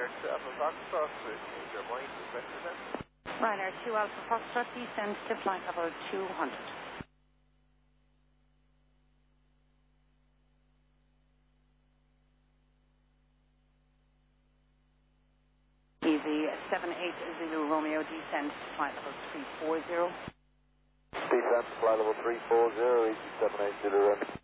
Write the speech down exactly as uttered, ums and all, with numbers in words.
Ryanair to Alpha Foxtrot with Major White, request descent. Ryanair two Alpha Foxtrot, descend to flight level two hundred. Easy seven eight zero Romeo, descend to flight level three four zero. Descend to flight level three four zero, easy seven eight zero Romeo.